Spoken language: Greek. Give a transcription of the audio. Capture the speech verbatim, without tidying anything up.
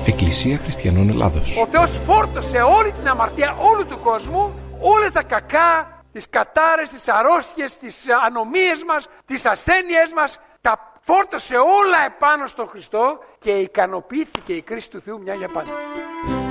Εκκλησία Χριστιανών Ελλάδος. Ο Θεός φόρτωσε όλη την αμαρτία όλου του κόσμου, όλα τα κακά, τις κατάρες, τις αρρώστιες, τις ανομίες μας, τις ασθένειές μας, τα φόρτωσε όλα επάνω στον Χριστό και ικανοποιήθηκε η κρίση του Θεού μια για πάντα.